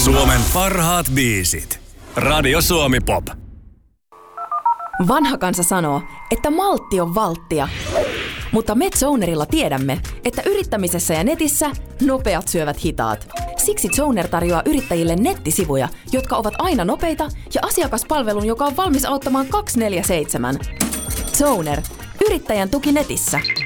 Suomen parhaat biisit. Radio Suomi Pop. Vanha kansa sanoo, että maltti on valttia. Mutta me Zonerilla tiedämme, että yrittämisessä ja netissä nopeat syövät hitaat. Siksi Zoner tarjoaa yrittäjille nettisivuja, jotka ovat aina nopeita ja asiakaspalvelun, joka on valmis auttamaan 24/7. Zoner. Yrittäjän tuki netissä.